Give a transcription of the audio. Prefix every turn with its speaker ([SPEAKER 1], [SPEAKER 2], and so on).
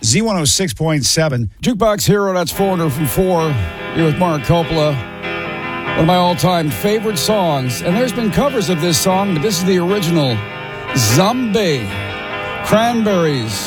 [SPEAKER 1] Z106.7.
[SPEAKER 2] Jukebox Hero, that's 400 from 4. Here with Mark Coppola. One of my all-time favorite songs. And there's been covers of this song, but this is the original. Zombie. Cranberries.